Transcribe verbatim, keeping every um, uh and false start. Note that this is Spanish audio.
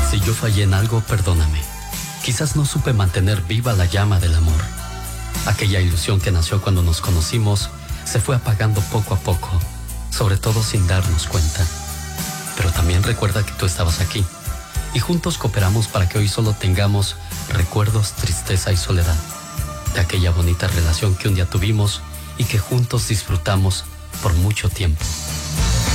Si yo fallé en algo, perdóname. Quizás no supe mantener viva la llama del amor. Aquella ilusión que nació cuando nos conocimos se fue apagando poco a poco, sobre todo sin darnos cuenta. Pero también recuerda que tú estabas aquí y juntos cooperamos para que hoy solo tengamos recuerdos, tristeza y soledad de aquella bonita relación que un día tuvimos y que juntos disfrutamos por mucho tiempo.